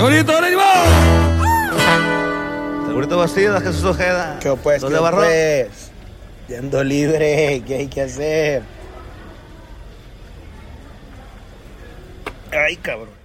¡Segurito, ánimo! Segurito Bastidas, Jesús Ojeda. ¿Qué pues? ¿Dónde barró? Pues? Yendo libre, ¿qué hay que hacer? Ay, cabrón.